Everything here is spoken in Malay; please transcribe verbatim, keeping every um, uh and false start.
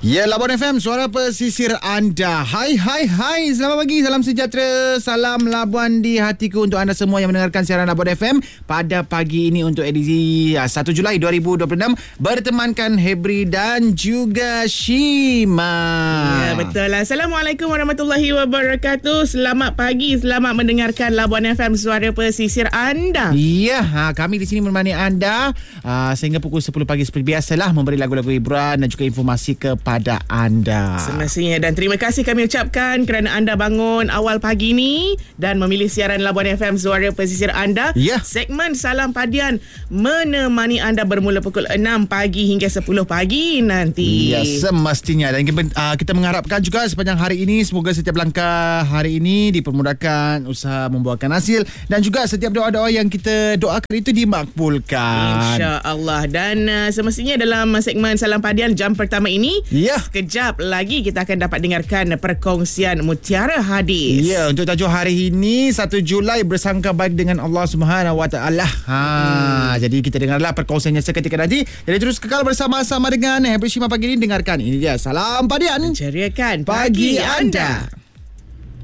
Ya, Labuan F M, suara pesisir anda. Hai, hai, hai. Selamat pagi, salam sejahtera, salam Labuan di hatiku untuk anda semua yang mendengarkan siaran Labuan F M pada pagi ini untuk edisi satu Julai dua ribu dua puluh enam. Bertemankan Hebri dan juga Shima. Ya, betul lah. Assalamualaikum warahmatullahi wabarakatuh. Selamat pagi, selamat mendengarkan Labuan F M, suara pesisir anda. Ya, ha, kami di sini menemani anda uh, sehingga pukul sepuluh pagi seperti biasalah, memberi lagu-lagu hiburan dan juga informasi kepada anda. Semestinya, dan terima kasih kami ucapkan kerana anda bangun awal pagi ni dan memilih siaran Labuan F M, suara pesisir anda. Ya. Segmen Salam Padian menemani anda bermula pukul enam pagi hingga sepuluh pagi nanti. Ya, semestinya. Dan uh, kita mengharapkan juga sepanjang hari ini, semoga setiap langkah hari ini dipermudahkan, usaha membuahkan hasil, dan juga setiap doa-doa yang kita doakan itu dimakbulkan, InsyaAllah. Dan uh, semestinya dalam segmen Salam Padian jam pertama ini, ya, sekejap lagi kita akan dapat dengarkan perkongsian Mutiara Hadis. Ya, untuk tajuk hari ini satu Julai, bersangka baik dengan Allah Subhanahu Wa Taala. Ha, hmm. Jadi kita dengarlah perkongsiannya seketika nanti. Jadi terus kekal bersama-sama dengan Hebri Shima pagi ini. Dengarkan, ini dia Salam Padian, Ceriakan pagi anda.